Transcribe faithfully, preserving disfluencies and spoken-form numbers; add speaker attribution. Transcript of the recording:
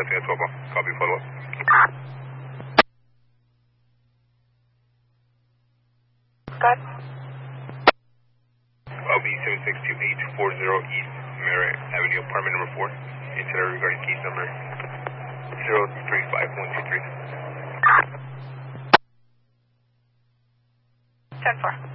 Speaker 1: West at twelve. Copy, follow up.
Speaker 2: Scott?
Speaker 1: I'll be seven six two eight four zero East Merritt Avenue, apartment number four. Incident regarding case number zero three five one two three.
Speaker 2: ten four.